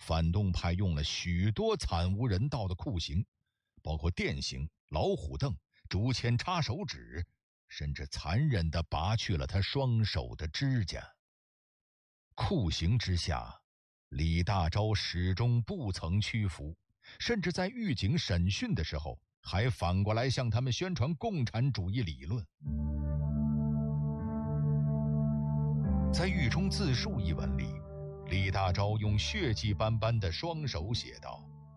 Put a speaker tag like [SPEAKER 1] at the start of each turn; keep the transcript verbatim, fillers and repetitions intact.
[SPEAKER 1] 反动派用了许多惨无人道的酷刑，包括电刑、老虎凳、竹签插手指，甚至残忍地拔去了他双手的指甲。酷刑之下，李大钊始终不曾屈服，甚至在狱警审讯的时候，还反过来向他们宣传共产主义理论。在狱中自述一文里，李大钊用血迹斑斑的双手写道：